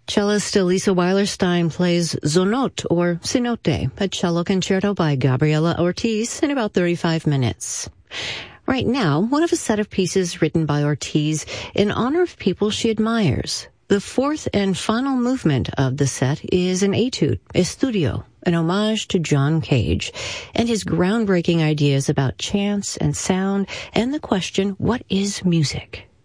Cellist Elisa Weilerstein plays Zonot, or Cenote, a cello concerto by Gabriela Ortiz in about 35 minutes. Right now, one of a set of pieces written by Ortiz in honor of people she admires. The fourth and final movement of the set is an etude, Estudio, an homage to John Cage and his groundbreaking ideas about chance and sound and the question, what is music?